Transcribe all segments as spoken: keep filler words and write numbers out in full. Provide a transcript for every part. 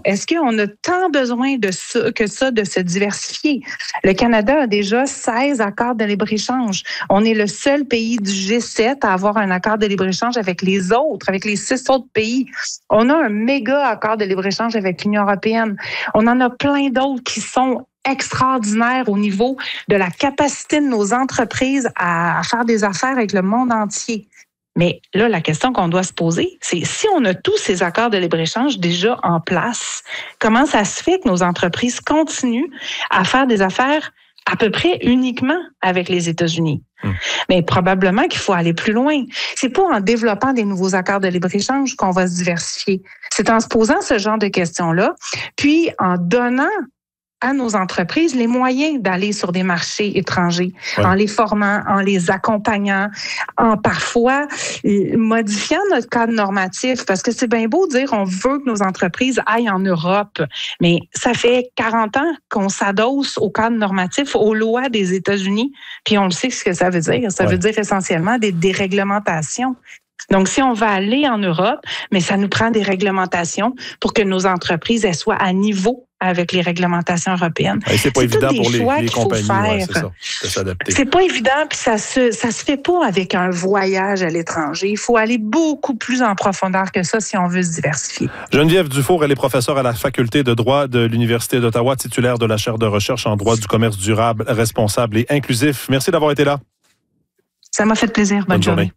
Est-ce qu'on a tant besoin de ça, que ça de se diversifier? Le Canada a déjà seize accords de libre-échange. On est le seul pays du G sept à avoir un accord de libre-échange avec les autres, avec les six autres pays. On a un méga accord de libre-échange avec l'Union européenne. On en a plein d'autres qui sont extraordinaires au niveau de la capacité de nos entreprises à faire des affaires avec le monde entier. Mais là, la question qu'on doit se poser, c'est si on a tous ces accords de libre-échange déjà en place, comment ça se fait que nos entreprises continuent à faire des affaires à peu près uniquement avec les États-Unis? Mmh. Mais probablement qu'il faut aller plus loin. C'est pas en développant des nouveaux accords de libre-échange qu'on va se diversifier. C'est en se posant ce genre de questions-là, puis en donnant à nos entreprises les moyens d'aller sur des marchés étrangers, ouais. en les formant, en les accompagnant, en parfois modifiant notre cadre normatif, parce que c'est bien beau de dire on veut que nos entreprises aillent en Europe, mais ça fait quarante ans qu'on s'adosse au cadre normatif, aux lois des États-Unis, puis on le sait ce que ça veut dire. Ça ouais. veut dire essentiellement des déréglementations. Donc, si on va aller en Europe, mais ça nous prend des réglementations pour que nos entreprises elles soient à niveau avec les réglementations européennes. Et c'est pas c'est évident pour les, les compagnies, ouais, c'est ça, de s'adapter. C'est pas évident, puis ça se ça se fait pas avec un voyage à l'étranger. Il faut aller beaucoup plus en profondeur que ça si on veut se diversifier. Geneviève Dufour, elle est professeure à la faculté de droit de l'Université d'Ottawa, titulaire de la chaire de recherche en droit du commerce durable, responsable et inclusif. Merci d'avoir été là. Ça m'a fait plaisir. Bonne, Bonne journée. journée.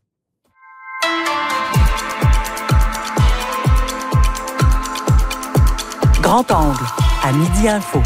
Grand angle, à Midi Info.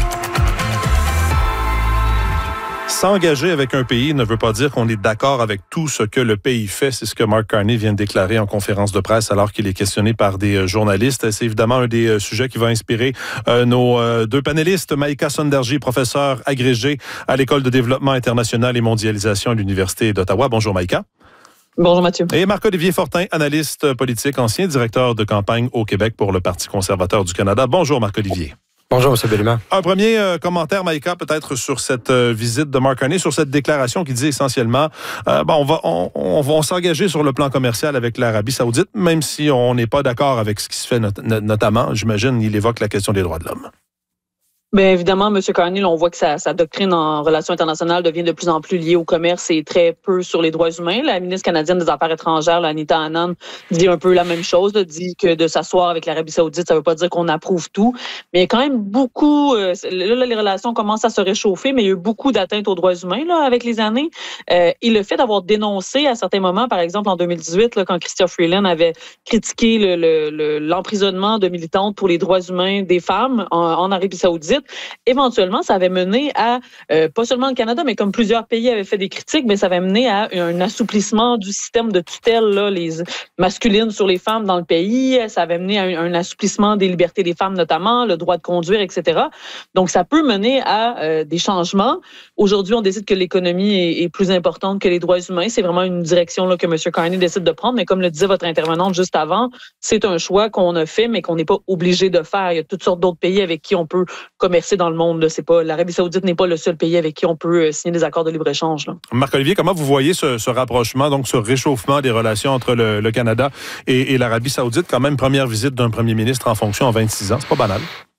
S'engager avec un pays ne veut pas dire qu'on est d'accord avec tout ce que le pays fait. C'est ce que Mark Carney vient de déclarer en conférence de presse alors qu'il est questionné par des journalistes. C'est évidemment un des sujets qui va inspirer euh, nos euh, deux panélistes. Maïka Sondarji, professeure agrégée à l'École de développement international et mondialisation à l'Université d'Ottawa. Bonjour Maïka. Bonjour Mathieu. Et Marc-Olivier Fortin, analyste politique, ancien directeur de campagne au Québec pour le Parti conservateur du Canada. Bonjour Marc-Olivier. Bonjour M. Bellman. Un premier euh, commentaire, Maïka, peut-être sur cette euh, visite de Mark Carney, sur cette déclaration qui dit essentiellement, euh, bon, on va, on, on va s'engager sur le plan commercial avec l'Arabie Saoudite, même si on n'est pas d'accord avec ce qui se fait, not- notamment, j'imagine, il évoque la question des droits de l'homme. Bien évidemment, M. Carney, on voit que sa, sa doctrine en relations internationales devient de plus en plus liée au commerce et très peu sur les droits humains. La ministre canadienne des Affaires étrangères, là, Anita Anand, dit un peu la même chose, là, dit que de s'asseoir avec l'Arabie Saoudite, ça ne veut pas dire qu'on approuve tout. Mais il y a quand même beaucoup, euh, là, là, les relations commencent à se réchauffer, mais il y a eu beaucoup d'atteintes aux droits humains là, avec les années. Euh, et le fait d'avoir dénoncé à certains moments, par exemple en deux mille dix-huit, là, quand Chrystia Freeland avait critiqué le, le, le, l'emprisonnement de militantes pour les droits humains des femmes en, en Arabie Saoudite, éventuellement, ça avait mené à, euh, pas seulement le Canada, mais comme plusieurs pays avaient fait des critiques, mais ça avait mené à un assouplissement du système de tutelle là, les masculines sur les femmes dans le pays. Ça avait mené à un, un assouplissement des libertés des femmes, notamment, le droit de conduire, et cetera. Donc, ça peut mener à euh, des changements. Aujourd'hui, on décide que l'économie est, est plus importante que les droits humains. C'est vraiment une direction là, que M. Carney décide de prendre. Mais comme le disait votre intervenante juste avant, c'est un choix qu'on a fait, mais qu'on n'est pas obligé de faire. Il y a toutes sortes d'autres pays avec qui on peut commercer dans le monde. Là. C'est pas, l'Arabie Saoudite n'est pas le seul pays avec qui on peut signer des accords de libre-échange. Là. Marc-Olivier, comment vous voyez ce, ce rapprochement, donc ce réchauffement des relations entre le, le Canada et, et l'Arabie Saoudite? Quand même, première visite d'un premier ministre en fonction en vingt-six ans. C'est pas banal.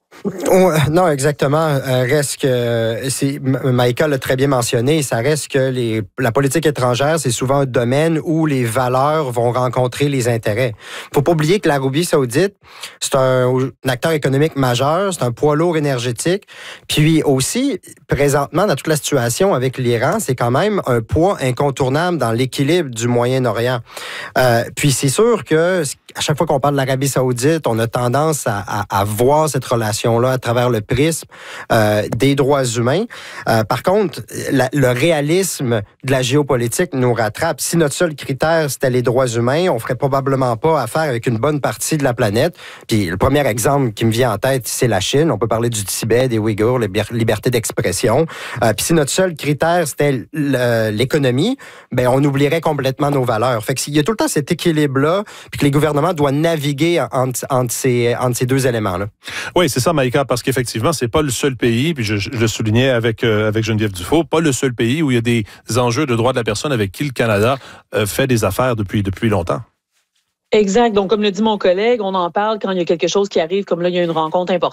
Oh, non, exactement. Euh, reste que, c'est, Maïka l'a très bien mentionné, ça reste que les, la politique étrangère, c'est souvent un domaine où les valeurs vont rencontrer les intérêts. Faut pas oublier que l'Arabie Saoudite, c'est un, un acteur économique majeur, c'est un poids lourd énergétique. Puis aussi, présentement, dans toute la situation avec l'Iran, c'est quand même un poids incontournable dans l'équilibre du Moyen-Orient. Euh, puis c'est sûr que à chaque fois qu'on parle de l'Arabie Saoudite, on a tendance à, à, à voir cette relation-là à travers le prisme euh, des droits humains. Euh, par contre, la, le réalisme de la géopolitique nous rattrape. Si notre seul critère, c'était les droits humains, on ferait probablement pas affaire avec une bonne partie de la planète. Puis le premier exemple qui me vient en tête, c'est la Chine. On peut parler du Tibet, des Ouïghours, la liberté d'expression. Euh, puis si notre seul critère, c'était l'économie, ben on oublierait complètement nos valeurs. Fait qu'il y a tout le temps cet équilibre-là, puis que les gouvernements doivent naviguer entre, entre, ces, entre ces deux éléments-là. Oui, c'est ça, Maïka, parce qu'effectivement, c'est pas le seul pays, puis je, je le soulignais avec, euh, avec Geneviève Dufault, pas le seul pays où il y a des enjeux de droits de la personne avec qui le Canada euh, fait des affaires depuis, depuis longtemps. Exact. Donc, comme le dit mon collègue, on en parle quand il y a quelque chose qui arrive, comme là, il y a une rencontre importante